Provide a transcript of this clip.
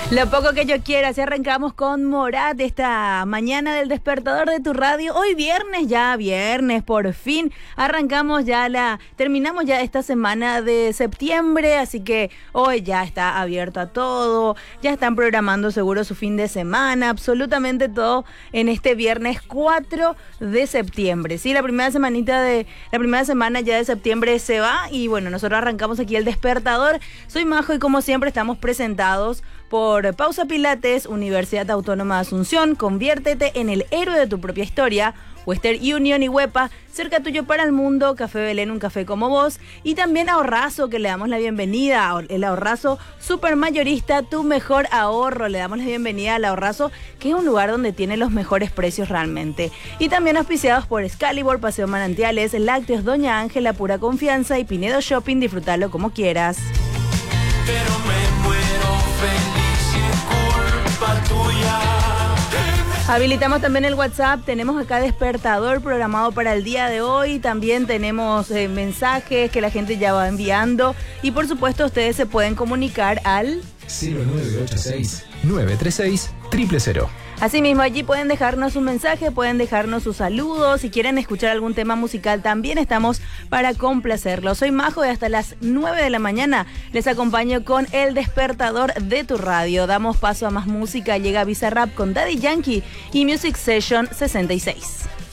Lo poco que yo quiera, así arrancamos con Morat esta mañana del despertador de tu radio. Hoy viernes, por fin terminamos ya esta semana de septiembre, así que hoy ya está abierto a todo, ya están programando seguro su fin de semana, absolutamente todo en este viernes 4 de septiembre. Sí, la primera semana ya de septiembre se va y bueno, nosotros arrancamos aquí el despertador. Soy Majo y como siempre estamos presentados por Pausa Pilates, Universidad Autónoma de Asunción, conviértete en el héroe de tu propia historia, Western Union y Huepa, cerca tuyo para el mundo, Café Belén, un café como vos, y también Ahorrazo, que le damos la bienvenida, el Ahorrazo super mayorista, tu mejor ahorro, le damos la bienvenida al Ahorrazo, que es un lugar donde tiene los mejores precios realmente. Y también auspiciados por Excalibur, Paseo Manantiales, Lácteos Doña Ángela, Pura Confianza y Pinedo Shopping, disfrútalo como quieras. Pero me muero feliz y es culpa tuya. Habilitamos también el WhatsApp, tenemos acá despertador programado para el día de hoy, también tenemos mensajes que la gente ya va enviando y por supuesto ustedes se pueden comunicar al 0986-936-000. Asimismo, allí pueden dejarnos un mensaje, pueden dejarnos sus saludos. Si quieren escuchar algún tema musical, también estamos para complacerlos. Soy Majo y hasta las 9 de la mañana les acompaño con el despertador de tu radio. Damos paso a más música. Llega Bizarrap con Daddy Yankee y Music Session 66.